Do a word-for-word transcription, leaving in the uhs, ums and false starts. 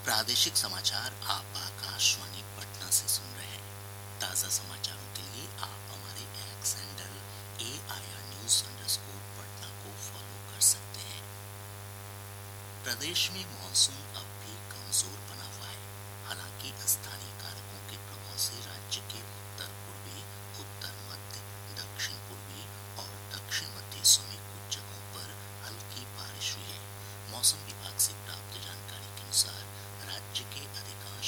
प्रादेशिक समाचार आप आकाशवाणी पटना से सुन रहे हैं। ताज़ा समाचारों के लिए आप हमारे x handle A I R news underscore Patna को फॉलो कर सकते हैं। प्रदेश में मानसून अब भी कमजोर बना हुआ है। हालांकि स्थानीय